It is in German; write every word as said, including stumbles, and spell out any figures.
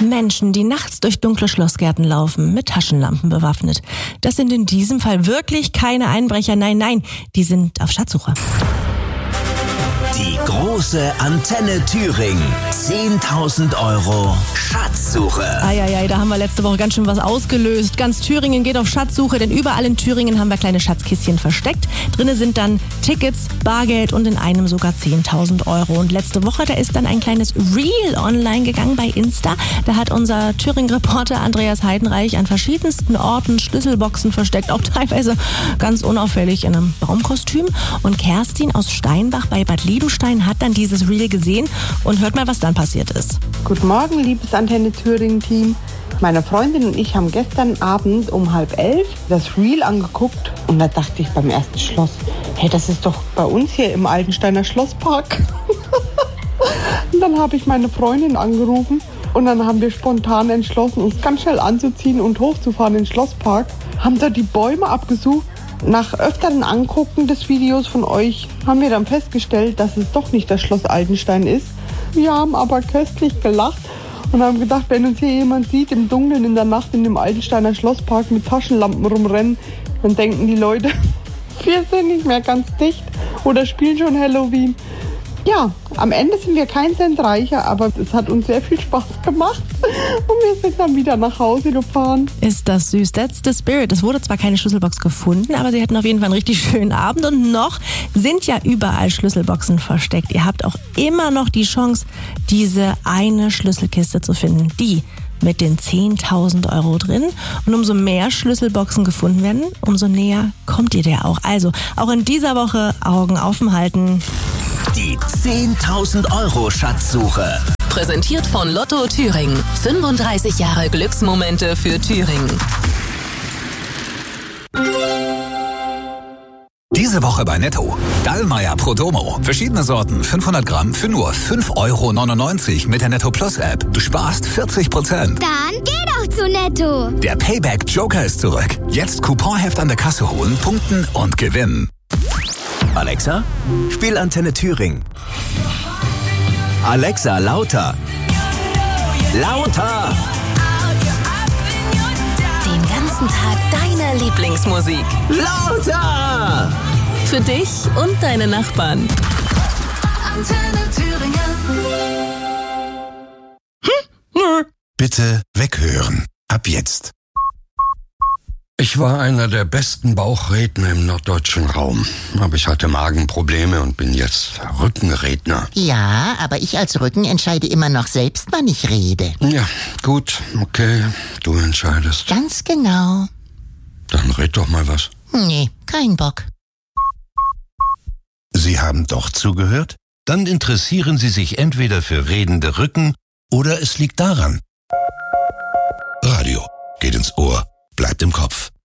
Menschen, die nachts durch dunkle Schlossgärten laufen, mit Taschenlampen bewaffnet. Das sind in diesem Fall wirklich keine Einbrecher. Nein, nein, die sind auf Schatzsuche. Die große Antenne Thüringen. zehntausend Euro Schatzsuche. Eieiei, da haben wir letzte Woche ganz schön was ausgelöst. Ganz Thüringen geht auf Schatzsuche, denn überall in Thüringen haben wir kleine Schatzkistchen versteckt. Drinnen sind dann Tickets, Bargeld und in einem sogar zehntausend Euro. Und letzte Woche, da ist dann ein kleines Reel online gegangen bei Insta. Da hat unser Thüringen-Reporter Andreas Heidenreich an verschiedensten Orten Schlüsselboxen versteckt, auch teilweise ganz unauffällig in einem Baumkostüm. Und Kerstin aus Steinbach bei Bad Liebenstein hat dann dieses Reel gesehen und hört mal, was dann passiert ist. Guten Morgen, liebes Antenne Thüringen-Team. Meine Freundin und ich haben gestern Abend um halb elf das Reel angeguckt und da dachte ich beim ersten Schloss, hey, das ist doch bei uns hier im Altensteiner Schlosspark. Und dann habe ich meine Freundin angerufen und dann haben wir spontan entschlossen, uns ganz schnell anzuziehen und hochzufahren in den Schlosspark. Haben da die Bäume abgesucht. Nach öfteren Angucken des Videos von euch haben wir dann festgestellt, dass es doch nicht das Schloss Altenstein ist. Wir haben aber köstlich gelacht und haben gedacht, wenn uns hier jemand sieht im Dunkeln in der Nacht in dem Altensteiner Schlosspark mit Taschenlampen rumrennen, dann denken die Leute, wir sind nicht mehr ganz dicht oder spielen schon Halloween. Ja, am Ende sind wir kein Cent reicher, aber es hat uns sehr viel Spaß gemacht und wir sind dann wieder nach Hause gefahren. Ist das süß. That's the spirit. Es wurde zwar keine Schlüsselbox gefunden, aber sie hatten auf jeden Fall einen richtig schönen Abend und noch sind ja überall Schlüsselboxen versteckt. Ihr habt auch immer noch die Chance, diese eine Schlüsselkiste zu finden, die mit den zehntausend Euro drin. Und umso mehr Schlüsselboxen gefunden werden, umso näher kommt ihr der auch. Also auch in dieser Woche Augen offen halten. Die zehntausend Euro Schatzsuche. Präsentiert von Lotto Thüringen. fünfunddreißig Jahre Glücksmomente für Thüringen. Diese Woche bei Netto. Dallmayr Prodomo. Verschiedene Sorten, fünfhundert Gramm für nur fünf Euro neunundneunzig mit der Netto Plus App. Du sparst vierzig Prozent. Dann geh doch zu Netto. Der Payback Joker ist zurück. Jetzt Couponheft an der Kasse holen, punkten und gewinnen. Alexa, spiel Antenne Thüringen. Alexa, lauter. Lauter. Den ganzen Tag deine Lieblingsmusik. Lauter. Für dich und deine Nachbarn. Antenne Thüringen. Hm? Bitte weghören. Ab jetzt. Ich war einer der besten Bauchredner im norddeutschen Raum. Aber ich hatte Magenprobleme und bin jetzt Rückenredner. Ja, aber ich als Rücken entscheide immer noch selbst, wann ich rede. Ja, gut, okay, du entscheidest. Ganz genau. Dann red doch mal was. Nee, kein Bock. Sie haben doch zugehört? Dann interessieren Sie sich entweder für redende Rücken oder es liegt daran. Radio geht ins Ohr, bleibt im Kopf.